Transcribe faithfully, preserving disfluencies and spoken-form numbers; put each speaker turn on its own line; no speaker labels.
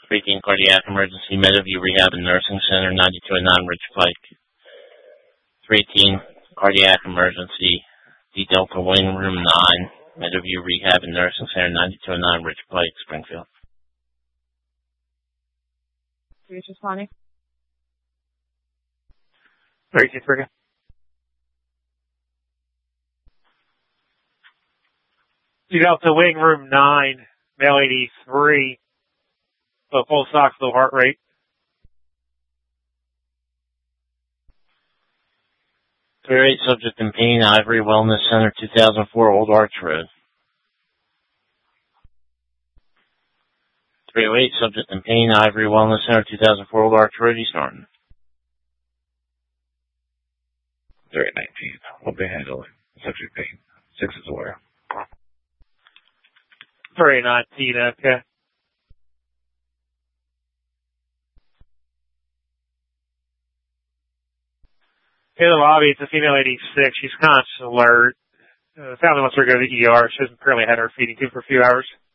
Freaking cardiac emergency, Meadowview Rehab and Nursing Center, ninety-two oh nine Ridge Pike. three eighteen cardiac emergency, D Delta waiting room nine, Meadowview Rehab and Nursing Center, ninety-two oh nine Ridge Pike, Springfield.
Who's responding?
thirty-two Frigga. D Delta waiting room nine, male eighty-three. So full stock, low heart rate.
three oh eight subject in pain, Ivory Wellness Center, two thousand four Old Arch Road. three oh eight subject in pain, Ivory Wellness Center, two thousand four Old Arch Road, East Norton.
three nineteen, will be handling subject pain. Six is aware.
three nineteen, okay. In the lobby, it's a female eighty-six. She's conscious alert. Uh, the family wants her to go to the E R. She hasn't apparently had her feeding tube for a few hours.